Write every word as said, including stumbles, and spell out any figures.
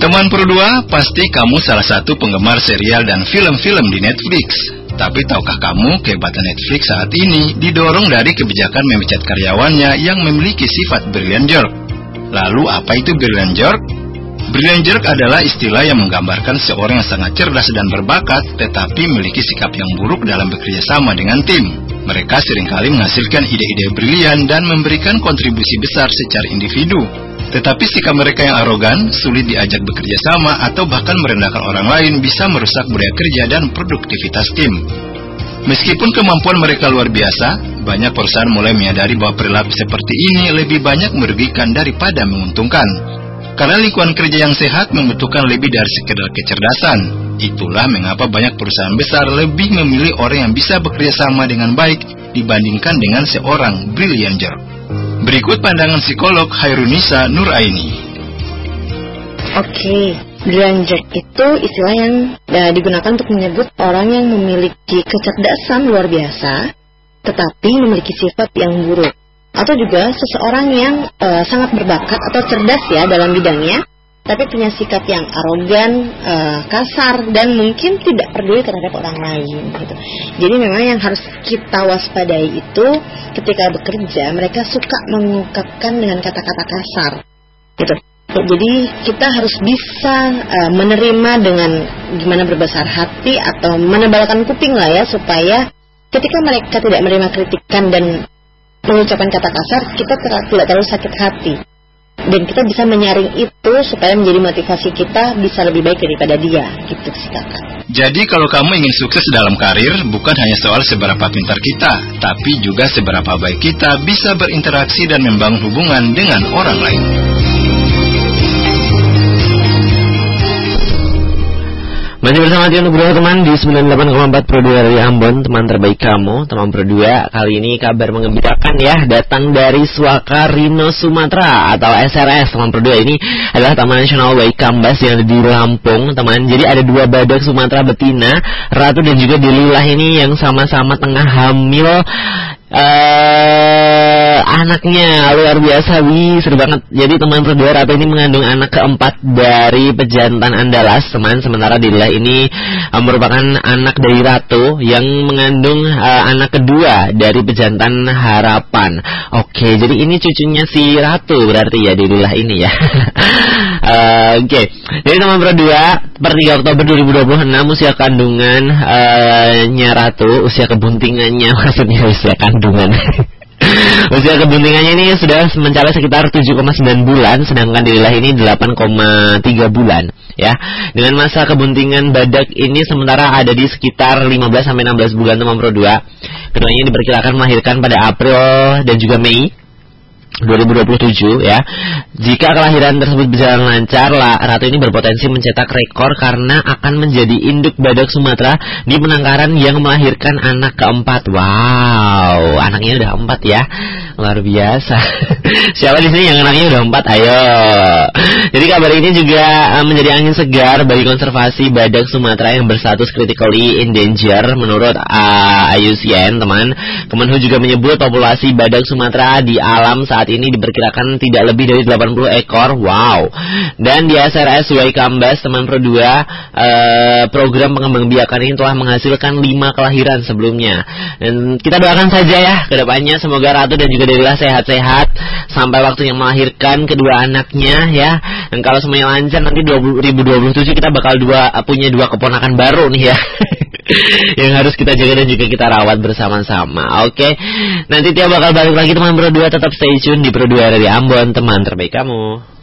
Teman Pro dua, pasti kamu salah satu penggemar serial dan film-film di Netflix. Tapi tahukah kamu kehebatan Netflix saat ini didorong dari kebijakan memecat karyawannya yang memiliki sifat brilliant jerk. Lalu apa itu brilliant jerk? Brilliant jerk adalah istilah yang menggambarkan seorang yang sangat cerdas dan berbakat, tetapi memiliki sikap yang buruk dalam bekerja sama dengan tim. Mereka seringkali menghasilkan ide-ide brilian dan memberikan kontribusi besar secara individu. Tetapi sikap mereka yang arogan, sulit diajak bekerja sama, atau bahkan merendahkan orang lain bisa merusak budaya kerja dan produktivitas tim. Meskipun kemampuan mereka luar biasa, banyak perusahaan mulai menyadari bahwa perilaku seperti ini lebih banyak merugikan daripada menguntungkan. Karena lingkungan kerja yang sehat membutuhkan lebih dari sekedar kecerdasan. Itulah mengapa banyak perusahaan besar lebih memilih orang yang bisa bekerja sama dengan baik dibandingkan dengan seorang brilliant jerk. Berikut pandangan psikolog Hairunisa Nuraini. Oke, brilliant jerk itu istilah yang uh, digunakan untuk menyebut orang yang memiliki kecerdasan luar biasa, tetapi memiliki sifat yang buruk. Atau juga seseorang yang uh, sangat berbakat atau cerdas ya dalam bidangnya, tapi punya sikap yang arogan, uh, kasar, dan mungkin tidak peduli terhadap orang lain gitu. Jadi memang yang harus kita waspadai itu ketika bekerja, mereka suka mengungkapkan dengan kata-kata kasar gitu. Jadi kita harus bisa uh, menerima dengan gimana berbesar hati atau menebalkan kuping lah ya, supaya ketika mereka tidak menerima kritikan dan mengucapkan kata kasar, kita ter- tidak terlalu sakit hati. Dan kita bisa menyaring itu supaya menjadi motivasi kita bisa lebih baik daripada dia, gitu sih kakak. Jadi kalau kamu ingin sukses dalam karir, bukan hanya soal seberapa pintar kita, tapi juga seberapa baik kita bisa berinteraksi dan membangun hubungan dengan orang lain. Masih bersama Tio Nugroho teman di sembilan puluh delapan koma empat Pro dua dari Ambon, teman terbaik kamu, teman Pro dua. Kali ini kabar mengembirakan ya, datang dari Suaka Rhino Sumatera atau S R S. Teman Pro dua ini adalah Taman Nasional Waikambas yang ada di Lampung, teman. Jadi ada dua badak Sumatera betina, Ratu dan juga Delilah ini yang sama-sama tengah hamil Uh, anaknya. Luar biasa, wih, seru banget. Jadi teman Pro dua, Ratu ini mengandung anak keempat dari pejantan Andalas, teman. Sementara Delilah ini uh, merupakan anak dari Ratu yang mengandung uh, anak kedua dari pejantan Harapan. Oke, jadi ini cucunya si Ratu berarti ya, Delilah ini ya. uh, Oke, okay. Jadi teman Pro dua, per tiga Oktober dua ribu dua puluh enam usia kandungan uh, nya Ratu, usia kebuntingannya maksudnya usia kandungan usia kebuntingannya ini sudah mencapai sekitar tujuh koma sembilan bulan, sedangkan Delilah ini delapan koma tiga bulan ya. Dengan masa kebuntingan badak ini sementara ada di sekitar lima belas sampai enam belas bulan teman Pro dua. Keduanya diperkirakan melahirkan pada April dan juga Mei dua ribu dua puluh tujuh ya. Jika kelahiran tersebut berjalan lancar, Ratu ini berpotensi mencetak rekor karena akan menjadi induk badak Sumatera di penangkaran yang melahirkan anak keempat. Wow, anaknya udah empat ya, luar biasa. Siapa di sini yang anaknya udah empat? Ayo. Jadi kabar ini juga uh, menjadi angin segar bagi konservasi badak Sumatera yang berstatus critically endangered menurut uh, I U C N, teman. Kemenhu juga menyebut populasi badak Sumatera di alam saat ini diperkirakan tidak lebih dari delapan puluh ekor. Wow. Dan di S R S Waikambas, teman Pro dua, eh, program pengembangbiakan ini telah menghasilkan lima kelahiran sebelumnya. Dan kita doakan saja ya kedepannya, semoga Ratu dan juga Delilah sehat-sehat sampai waktu yang melahirkan kedua anaknya ya. Dan kalau semuanya lancar, nanti dua ribu dua puluh tujuh kita bakal dua punya dua keponakan baru nih ya. Yang harus kita jaga dan juga kita rawat bersama-sama. Oke, nanti Tia bakal balik lagi teman Pro dua, tetap stay tune di Pro dua dari Ambon, teman terbaik kamu.